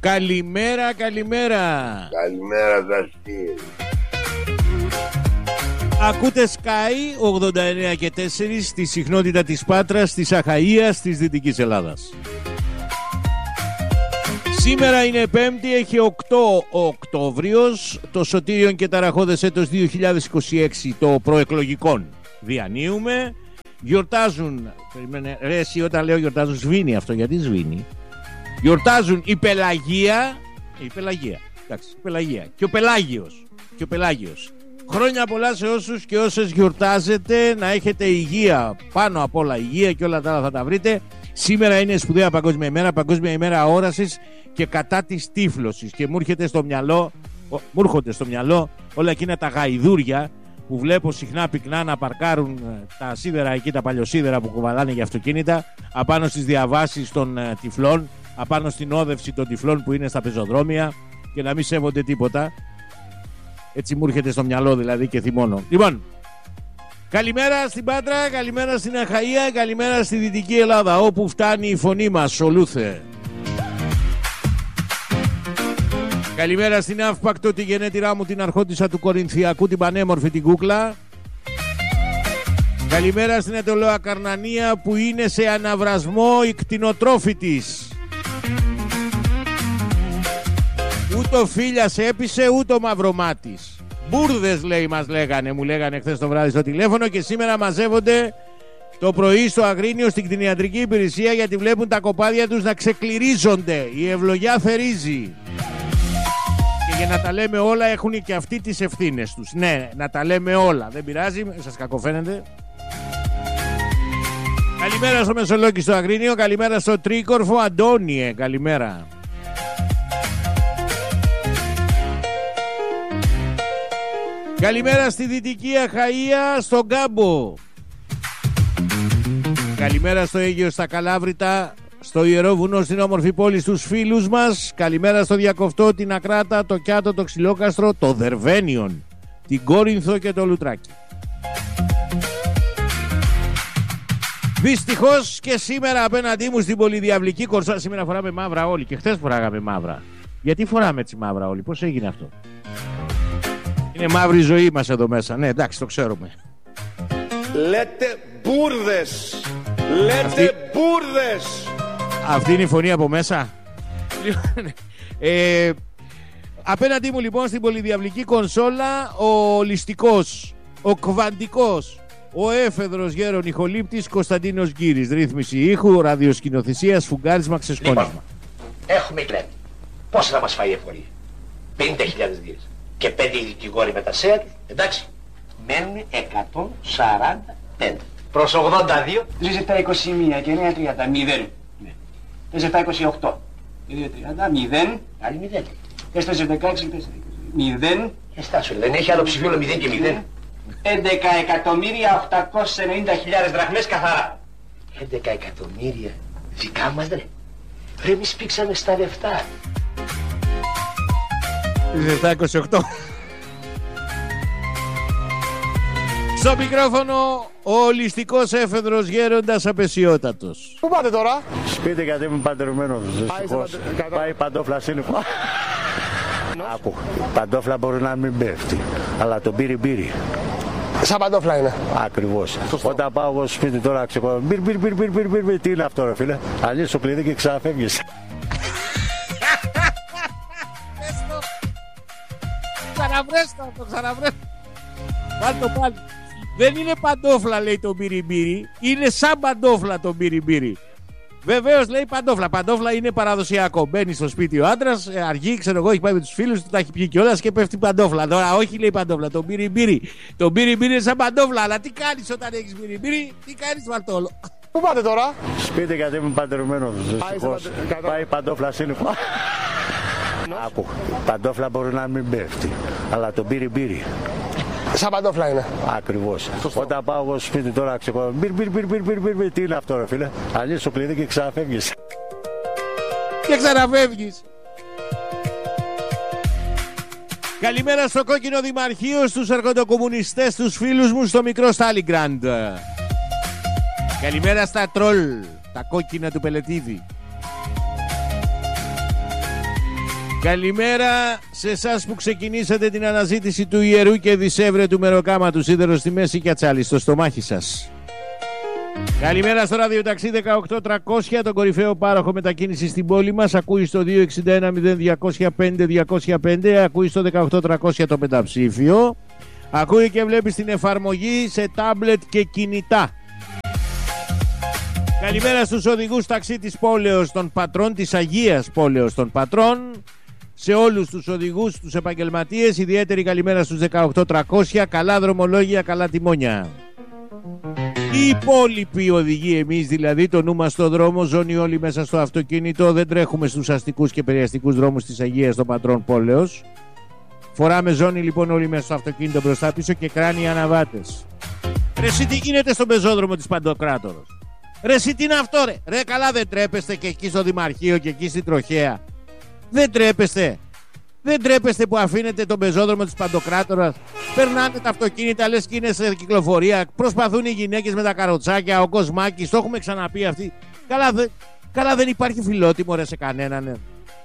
Καλημέρα, καλημέρα. Καλημέρα Δαστή. Ακούτε Sky 89 και 4 στη συχνότητα της Πάτρας, της Αχαΐας, της Δυτικής Ελλάδας. Σήμερα είναι Πέμπτη, έχει 8 ο Οκτώβριος, το σωτήριον και ταραχώδες έτος 2026, το προεκλογικών διανύουμε. Γιορτάζουν, ρε εσύ όταν λέω γιορτάζουν σβήνει αυτό, γιατί σβήνει? Γιορτάζουν η Πελαγία, εντάξει, η Πελαγία και ο Πελάγιος. Χρόνια πολλά σε όσους και όσες γιορτάζετε, να έχετε υγεία, πάνω απ' όλα υγεία και όλα τα άλλα θα τα βρείτε. Σήμερα είναι σπουδαία Παγκόσμια ημέρα όρασης και κατά της τύφλωσης και μου έρχονται στο μυαλό όλα εκείνα τα γαϊδούρια που βλέπω συχνά πυκνά να παρκάρουν τα σίδερα εκεί, τα παλιοσίδερα που κουβαλάνε για αυτοκίνητα απάνω στις διαβάσεις των τυφλών, απάνω στην όδευση των τυφλών που είναι στα πεζοδρόμια και να μην σέβονται τίποτα. Έτσι μου έρχεται στο μυαλό δηλαδή και θυμώνω. Λοιπόν, καλημέρα στην Πάτρα, καλημέρα στην Αχαΐα, καλημέρα στη Δυτική Ελλάδα, όπου φτάνει η φωνή μας, Σολούθε. Καλημέρα στην Αύπακτο, τη γενέτειρά μου, την αρχόντισσα του Κορινθιακού, την πανέμορφη την κούκλα. Καλημέρα στην Ετωλοακαρνανία που είναι σε αναβρασμό η κτηνοτρόφη της. Ούτε ο Φίλιας έπεισε, ούτε ο Μαυρομάτης. Μπούρδες λέει μου λέγανε χθες το βράδυ στο τηλέφωνο και σήμερα μαζεύονται το πρωί στο Αγρίνιο στην κτηνιατρική υπηρεσία γιατί βλέπουν τα κοπάδια τους να ξεκληρίζονται. Η ευλογιά θερίζει. Και για να τα λέμε όλα έχουν και αυτοί τις ευθύνες τους. Ναι, να τα λέμε όλα. Δεν πειράζει, σας κακοφαίνεται. Καλημέρα στο Μεσολόγγι στο Αγρίνιο, καλημέρα στο Τρίκορφο Αντώνιε, καλημέρα. Καλημέρα στη Δυτική Αχαΐα, στον Κάμπο. Καλημέρα στο Αίγιο, στα Καλάβρητα, στο Ιερό Βουνό, στην όμορφη πόλη, στους φίλους μας. Καλημέρα στο Διακοφτό, την Ακράτα, το Κιάτο, το Ξυλόκαστρο, το Δερβένιον, την Κόρινθο και το Λουτράκι. Δυστυχώς και σήμερα απέναντί μου στην πολυδιαυλική κορσά. Σήμερα φοράμε μαύρα όλοι και χθες φοράγαμε μαύρα. Γιατί φοράμε έτσι μαύρα όλοι, πώς έγινε αυτό? Είναι μαύρη η ζωή μας εδώ μέσα. Ναι, εντάξει, το ξέρουμε. Λέτε μπούρδες. Λέτε μπούρδες. Αυτή είναι η φωνή από μέσα. Απέναντί μου λοιπόν στην πολυδιαυλική κονσόλα ο ληστικός, ο κβαντικός, ο έφεδρος γέρον ηχολήπτης Κωνσταντίνος Γκύρης. Ρύθμιση ήχου, ραδιοσκηνοθεσία, σφουγγάρισμα, ξεσκόνισμα. Λοιπόν, έχουμε κλέβει. Πόσο θα μας φάει η εφορία? 50.000 λίρες. Και 5 δικηγόροι με τα σέα τους, εντάξει, μένουν 145. Προς 82. 2 21 και 9 30, 0. 4 28. 2 30, 0. Άλλη 0. 4 16, 0. Στάσου, δεν έχει άλλο ψηφίο 0 και 0. 11.890.000 δραχμές καθαρά. 11 εκατομμύρια δικά μας ρε. Ρε εμείς πήξαμε στα λεφτά. 728. Στο μικρόφωνο ο ληστικός έφεδρος γέροντας απεσιότατος. Πού πάτε τώρα? Σπίτι γιατί είμαι παντρεμένος. Πάει παντόφλα σύννεφο. Άκου, παντόφλα μπορεί να μην πέφτει, αλλά το μπύρι. Σαν παντόφλα είναι. Ακριβώς. Όταν πάω εγώ στο σπίτι τώρα ξεκολουθώ. Μπύρ. Τι είναι αυτό ρε φίλε? Ανοίγεις το κλειδί και ξαναφεύγεις. Ξαναβρες. Πάλι το πάλι. Δεν είναι παντόφλα λέει το μπύρι. Είναι σαν παντόφλα το μπύρι. Βεβαίως λέει παντόφλα. Παντόφλα είναι παραδοσιακό. Μπαίνει στο σπίτι ο άντρας, αργεί, ξέρω εγώ, έχει πάει με τους φίλους του, τα έχει πιει κιόλας και πέφτει παντόφλα. Τώρα όχι λέει παντόφλα, το μπύρι. Το μπύρι είναι σαν παντόφλα. Αλλά τι κάνεις όταν έχεις μπύρι? Τι κάνεις Βαρτόλο? Πού πάτε τώρα? Σπίτι γιατί είμαι παντρεμένος. Πάει παντόφλα σύννεφο. Άκου, παντόφλα μπορεί να μην πέφτει, αλλά το μπύρι. Σαν παντόφλα είναι. Ακριβώς. Όταν πάω εγώ στο σπίτι τώρα ξεκολουθώ. Μπύρ. Τι είναι αυτό ρε φίλε? Ανοίγεις το κλειδί και ξαναφεύγεις. Καλημέρα στο κόκκινο δημαρχείο, στους αρχοντοκομμουνιστές, τους φίλους μου στο μικρό Στάλιγκραντ. Καλημέρα στα τρόλ, τα κόκκινα του Πελετίδη. Καλημέρα σε εσάς που ξεκινήσατε την αναζήτηση του ιερού και δυσέβρετου μεροκάματου, σίδερο στη μέση και ατσάλι στο στομάχι σας. Καλημέρα στο ραδιοταξί 18300, τον κορυφαίο πάροχο μετακίνηση στην πόλη μας. Ακούει στο 261-0205-205, ακούει στο 18300 το πενταψήφιο. Ακούει και βλέπει στην εφαρμογή σε τάμπλετ και κινητά. Καλημέρα στους οδηγούς ταξί της πόλεως των Πατρών, της Αγίας πόλεως των Πατρών. Σε όλους τους οδηγούς, τους επαγγελματίες, ιδιαίτερη καλημέρα στους 18300. Καλά δρομολόγια, καλά τιμόνια. Οι υπόλοιποι οδηγοί, εμείς δηλαδή, το νου μας στο δρόμο, ζώνη όλοι μέσα στο αυτοκίνητο. Δεν τρέχουμε στους αστικούς και περιαστικούς δρόμους της Αγίας των Πατρών πόλεως. Φοράμε ζώνη λοιπόν όλοι μέσα στο αυτοκίνητο μπροστά πίσω και κράνοι αναβάτες. Ρε εσύ τι γίνεται στον πεζόδρομο της Παντοκράτορος? Ρε εσύ τι είναι αυτό ρε? Ρε καλά δεν τρέπεστε και εκεί στο Δημαρχείο και εκεί στην Τροχέα? Δεν τρέπεστε? Δεν τρέπεστε που αφήνετε τον πεζόδρομο της Παντοκράτορας? Περνάνε τα αυτοκίνητα, λες και είναι σε κυκλοφορία. Προσπαθούν οι γυναίκες με τα καροτσάκια, ο Κοσμάκης, το έχουμε ξαναπεί αυτή. Καλά δεν υπάρχει φιλότιμο ρε σε κανέναν.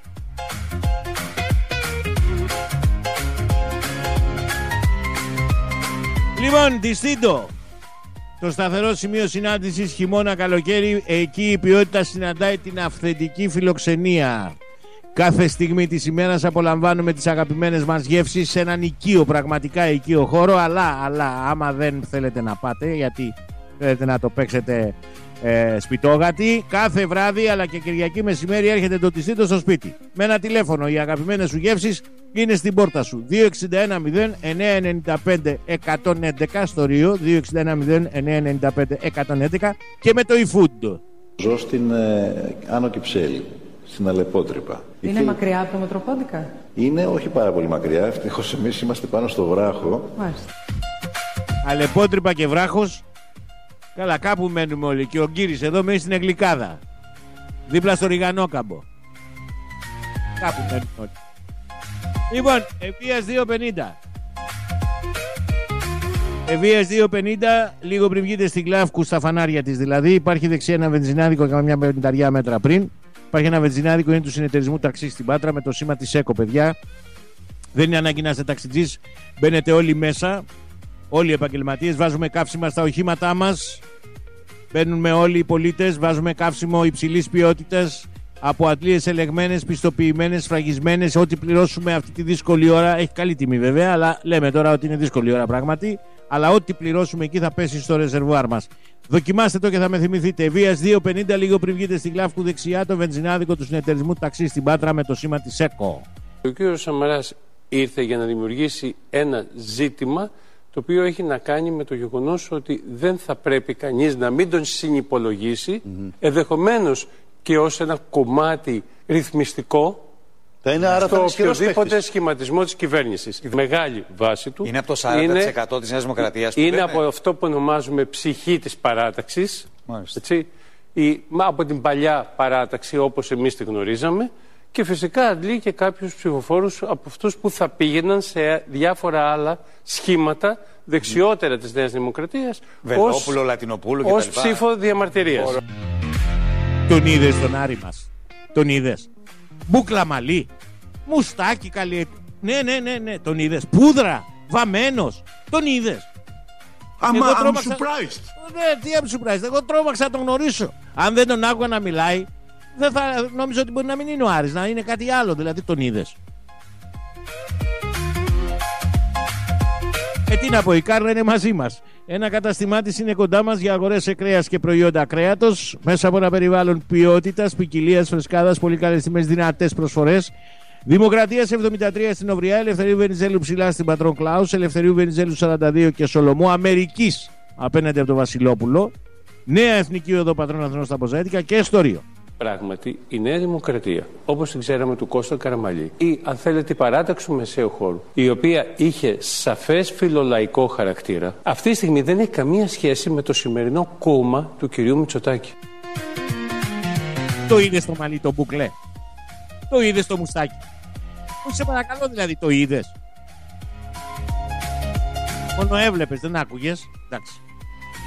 Λοιπόν, Distinto, το σταθερό σημείο συνάντησης χειμώνα-καλοκαίρι, εκεί η ποιότητα συναντάει την αυθεντική φιλοξενία. Κάθε στιγμή της ημέρας απολαμβάνουμε τις αγαπημένες μας γεύσεις σε έναν οικείο, πραγματικά οικείο χώρο, αλλά άμα δεν θέλετε να πάτε, γιατί θέλετε να το παίξετε σπιτόγατη, κάθε βράδυ αλλά και Κυριακή μεσημέρι έρχεται το Distinto στο σπίτι. Με ένα τηλέφωνο, οι αγαπημένες σου γεύσεις είναι στην πόρτα σου. 261-0-995-111 στο Ρίο, 261-0-995-111 και με το eFood. Ζω στην Άνω Κυψέλη, στην Αλεπότρυπα. Είναι μακριά από το Μετροπόντικα? Είναι όχι πάρα πολύ μακριά, ευτυχώς εμείς είμαστε πάνω στο βράχο. Μάλιστα. Αλεπότρυπα και βράχος. Καλά, κάπου μένουμε όλοι. Και ο Γκύρης εδώ μένει στην Εγκλικάδα, δίπλα στο Ριγανόκαμπο. Κάπου μένουμε όλοι. Λοιπόν, Ευβοίας 250. Ευβοίας 250, λίγο πριν βγείτε στην Κλάφκου, στα φανάρια της δηλαδή. Υπάρχει δεξιά ένα βενζινάδικο, καμιά 50 μέτρα πριν. Υπάρχει ένα βενζινάδικο, είναι του συνεταιρισμού ταξί στην Πάτρα με το σήμα της ΕΚΟ, παιδιά. Δεν είναι ανάγκη να είστε ταξιτζής. Μπαίνετε όλοι μέσα, όλοι οι επαγγελματίες. Βάζουμε καύσιμα στα οχήματά μας. Μπαίνουμε όλοι οι πολίτες, βάζουμε καύσιμο υψηλής ποιότητας από αντλίες ελεγμένες, πιστοποιημένες, σφραγισμένες. Ό,τι πληρώσουμε αυτή τη δύσκολη ώρα, έχει καλή τιμή βέβαια, αλλά λέμε τώρα ότι είναι δύσκολη ώρα πράγματι. Αλλά ό,τι πληρώσουμε εκεί θα πέσει στο ρεζερβουάρ μας. Δοκιμάστε το και θα με θυμηθείτε. Ευβοίας 250, λίγο πριν βγείτε στην Κλάφκου δεξιά, το βενζινάδικο του συνεταιρισμού ταξί στην Πάτρα με το σήμα της ΕΚΟ. Ο κ. Σαμαράς ήρθε για να δημιουργήσει ένα ζήτημα το οποίο έχει να κάνει με το γεγονός ότι δεν θα πρέπει κανείς να μην τον συνυπολογίσει, ενδεχομένως και ως ένα κομμάτι ρυθμιστικό στο οποιοδήποτε σχηματισμό της κυβέρνησης. Η μεγάλη βάση του είναι από το 40% της Νέας Δημοκρατίας. Είναι από αυτό που ονομάζουμε ψυχή της παράταξης, από την παλιά παράταξη όπως εμείς τη γνωρίζαμε, και φυσικά αντλεί και κάποιους ψηφοφόρους από αυτούς που θα πήγαιναν σε διάφορα άλλα σχήματα δεξιότερα της Νέας Δημοκρατίας Βελόπουλο, Λατινοπούλου κτλ. Ως ψήφο διαμαρτυρίας. Τον είδες τον Άρη μας? Τον είδες? Μπούκλα μαλλί, μουστάκι καλή. Ναι, τον είδες? Πούδρα, βαμμένος. Τον είδες? I'm surprised. Τι I'm surprised? Εγώ τρόμαξα να τον γνωρίσω. Αν δεν τον άκουγα να μιλάει, δεν θα νόμιζα ότι μπορεί να μην είναι ο Άρης, να είναι κάτι άλλο. Δηλαδή τον είδες? Τι να πω, η Κάρλα είναι μαζί μας. Ένα καταστημά της είναι κοντά μας για αγορές σε κρέας και προϊόντα κρέατος, μέσα από ένα περιβάλλον ποιότητας, ποικιλίας, φρεσκάδας, πολύ καλές τιμές, δυνατές προσφορές. Δημοκρατίας 73 στην Ωβριά, Ελευθερίου Βενιζέλου ψηλά στην Πατρών Κλάους, Ελευθερίου Βενιζέλου 42 και Σολομού, Αμερικής απέναντι από το Βασιλόπουλο, Νέα Εθνική Οδό Πατρών Αθηνών στα Ποζαίτικα και στο Ρίο. Πράγματι, η Νέα Δημοκρατία, όπως την ξέραμε του Κώστα Καραμαλή, ή αν θέλετε η παράταξη του μεσαίου χώρου, η οποία είχε σαφές φιλολαϊκό χαρακτήρα, αυτή τη στιγμή δεν έχει καμία σχέση με το σημερινό κόμμα του κυρίου Μητσοτάκη. Το είδες το μαλλί το μπουκλέ? Το είδες το μουστάκι? Σε παρακαλώ δηλαδή, το είδες? Μόνο έβλεπες, δεν άκουγες? Εντάξει.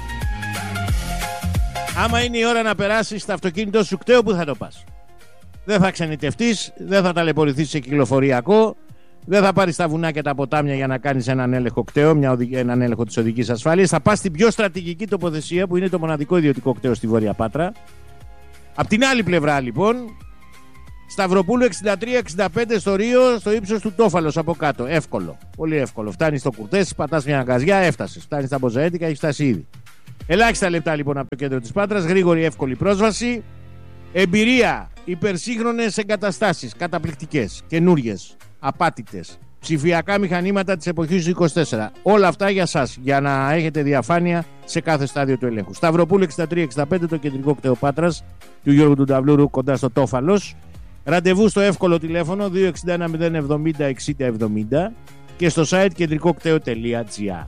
Άμα είναι η ώρα να περάσεις στο αυτοκίνητο σου, κταίο που θα το πας. δεν θα ξενιτευτείς, δεν θα ταλαιπωρηθείς σε κυκλοφοριακό, δεν θα πάρεις τα βουνά και τα ποτάμια για να κάνεις έναν έλεγχο κτέο, έναν έλεγχο της οδικής ασφάλειας. Θα πας στην πιο στρατηγική τοποθεσία που είναι το μοναδικό ιδιωτικό κτέο στη Βόρεια Πάτρα. Απ' την άλλη πλευρά λοιπόν, Σταυροπούλου 63-65 στο Ρίο, στο ύψος του Τόφαλος από κάτω. Εύκολο, πολύ εύκολο. Φτάνεις στο Κουρτές, πατάς μια αγκαζιά, έφτασες. Φτάνεις στα Μποζαέτικα, έχεις φτάσει ήδη. Ελάχιστα λεπτά λοιπόν από το κέντρο της Πάτρας, γρήγορη εύκολη πρόσβαση. Εμπειρία, υπερσύγχρονες εγκαταστάσεις, καταπληκτικές, καινούριες, απάτητες. Ψηφιακά μηχανήματα της εποχής του 24. Όλα αυτά για σας, για να έχετε διαφάνεια σε κάθε στάδιο του ελέγχου. Σταυροπούλου 63-65, το κεντρικό κτέο Πάτρας του Γιώργου του Νταβλούρου, κοντά στο Τόφαλος. Ραντεβού στο εύκολο τηλέφωνο 261-070-60-70 και στο site κεντρικοκτέο.gr.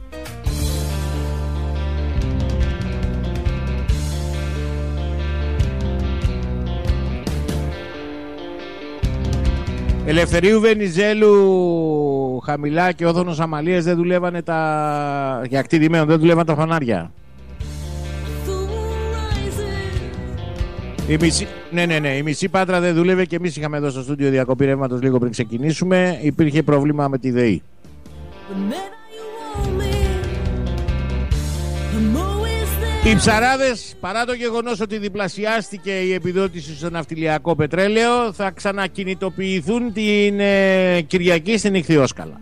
Ελευθερίου Βενιζέλου χαμηλά και Όθωνος Αμαλίας δεν δουλεύανε για κτηριμένο, δεν δουλεύαν τα φανάρια. Η μισή Πάτρα δεν δούλευε και εμείς είχαμε εδώ στο στούντιο διακοπή ρεύματος λίγο πριν ξεκινήσουμε. Υπήρχε πρόβλημα με τη ΔΕΗ. Οι ψαράδες, παρά το γεγονός ότι διπλασιάστηκε η επιδότηση στο ναυτιλιακό πετρέλαιο, θα ξανακινητοποιηθούν την Κυριακή στην Ιχθυόσκαλα.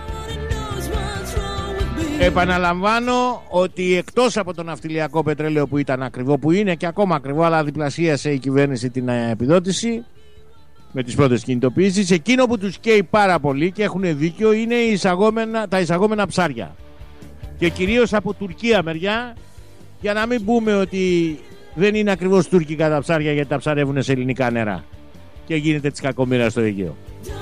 Επαναλαμβάνω ότι εκτός από το ναυτιλιακό πετρέλαιο που ήταν ακριβό, που είναι και ακόμα ακριβό, αλλά διπλασίασε η κυβέρνηση την επιδότηση με τις πρώτες κινητοποιήσεις, εκείνο που τους καίει πάρα πολύ και έχουν δίκιο είναι τα εισαγόμενα ψάρια. Και κυρίως από Τουρκία μεριά, για να μην πούμε ότι δεν είναι ακριβώς τουρκικά τα ψάρια, γιατί τα ψαρεύουν σε ελληνικά νερά και γίνεται της κακομοίρας στο Αιγαίο.